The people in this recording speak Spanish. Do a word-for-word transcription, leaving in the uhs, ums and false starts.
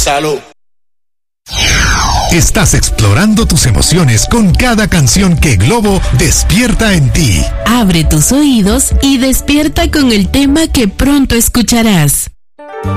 Salud. Estás explorando tus emociones con cada canción que Globo despierta en ti. Abre tus oídos y despierta con el tema que pronto escucharás.